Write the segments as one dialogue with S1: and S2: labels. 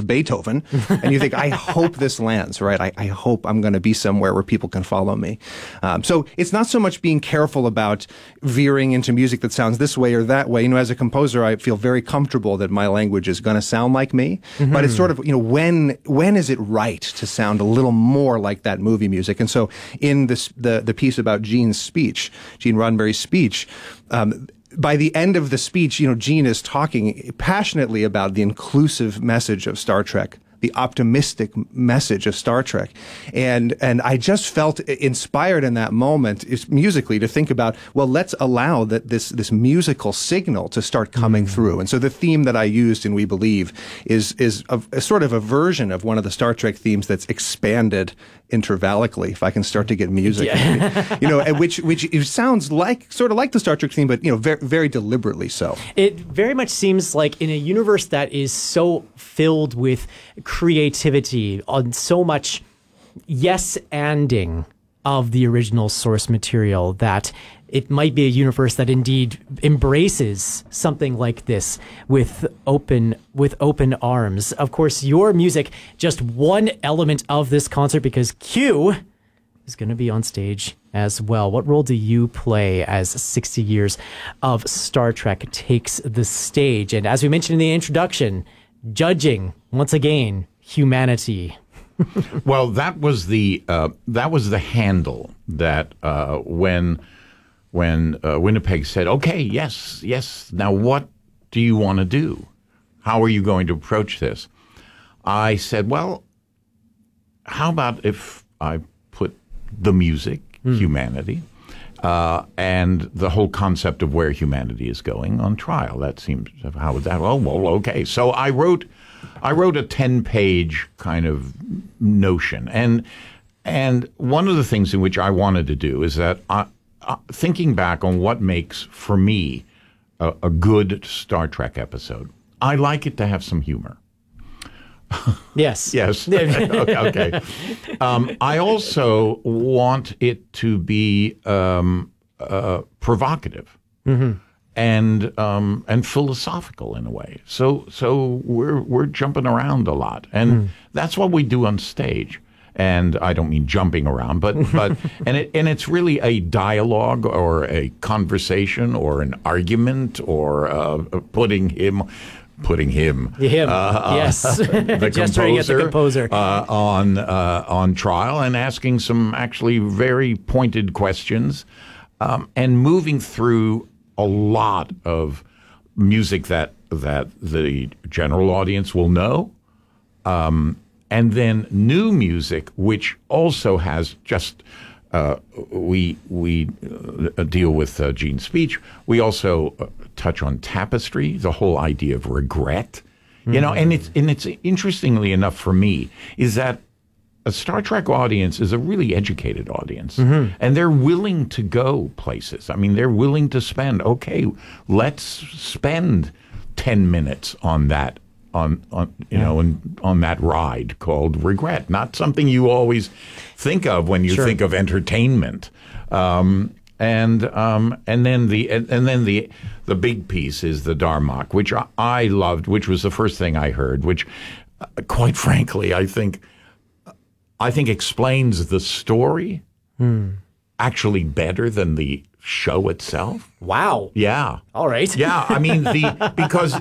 S1: Beethoven, and you think, I hope this lands, right? I hope I'm going to be somewhere where people can follow me. So it's not so much being careful about veering into music that sounds this way or that way. As a composer, I feel very comfortable that my language is going to sound like me, but it's sort of, when is it right to sound a little more like that movie music? And so in this, the piece about Gene Roddenberry's speech, by the end of the speech, Gene is talking passionately about the inclusive message of Star Trek, the optimistic message of Star Trek. And I just felt inspired in that moment musically to think about, well, let's allow this musical signal to start coming through. And so the theme that I used in We Believe is a sort of a version of one of the Star Trek themes that's expanded intervallically, if I can start to get music, which it sounds sort of like the Star Trek theme, but very, very deliberately so.
S2: It very much seems like in a universe that is so filled with creativity, on so much yes-anding of the original source material, that it might be a universe that indeed embraces something like this with open arms. Of course, your music, just one element of this concert, because Q is going to be on stage as well. What role do you play as 60 years of Star Trek takes the stage? And as we mentioned in the introduction, judging, once again, humanity.
S3: Well, that was the handle that when Winnipeg said, "Okay, yes, now what do you want to do? How are you going to approach this?" I said, "Well, how about if I put the music, humanity, and the whole concept of where humanity is going on trial?" That seems, how would that? Oh, well, okay. So I wrote a 10-page kind of notion, and one of the things in which I wanted to do is that thinking back on what makes, for me, a good Star Trek episode, I like it to have some humor.
S2: Yes.
S3: Yes. Okay. I also want it to be provocative and philosophical in a way. So we're jumping around a lot, and that's what we do on stage. And I don't mean jumping around, but and it's really a dialogue or a conversation or an argument or putting him,
S2: yes,
S3: the
S2: gesturing at the composer
S3: on trial and asking some actually very pointed questions, and moving through a lot of music that the general audience will know. And then new music, which also has just we deal with Gene's speech. We also touch on tapestry, the whole idea of regret, and it's interestingly enough for me is that a Star Trek audience is a really educated audience, and they're willing to go places. I mean, they're willing to spend. Okay, let's spend 10 minutes on that. On that ride called regret, not something you always think of when you think of entertainment, and then the big piece is the Darmok, which I loved, which was the first thing I heard, which, quite frankly, I think explains the story actually better than the show itself.
S2: Wow.
S3: Yeah.
S2: All right.
S3: Yeah. I mean, because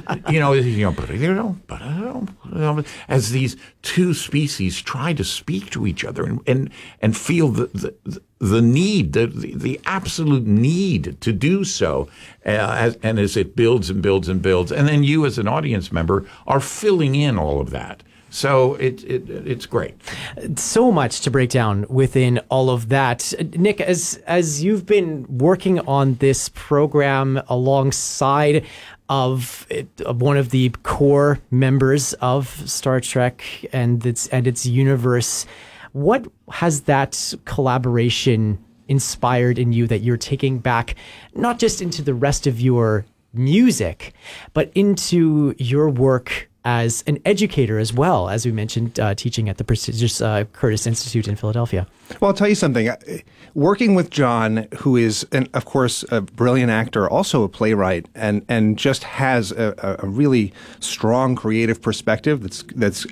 S3: as these two species try to speak to each other and feel the need, the absolute need to do so, and as it builds and builds and builds, and then you as an audience member are filling in all of that. So it's great.
S2: So much to break down within all of that. Nick, as you've been working on this program alongside of one of the core members of Star Trek and its universe, what has that collaboration inspired in you that you're taking back, not just into the rest of your music, but into your work as an educator as well, as we mentioned, teaching at the prestigious Curtis Institute in Philadelphia?
S1: Well, I'll tell you something. Working with John, who is, of course, a brilliant actor, also a playwright, and just has a really strong creative perspective that's